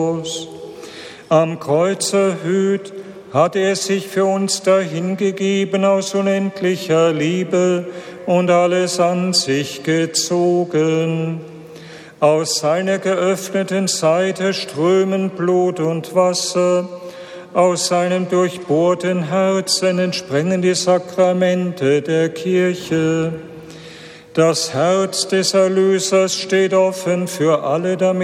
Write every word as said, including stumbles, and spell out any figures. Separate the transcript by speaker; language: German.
Speaker 1: Am Kreuz erhöht hat er sich für uns dahingegeben aus unendlicher Liebe und alles an sich gezogen. Aus seiner geöffneten Seite strömen Blut und Wasser, aus seinem durchbohrten Herzen entspringen die Sakramente der Kirche. Das Herz des Erlösers steht offen für alle, damit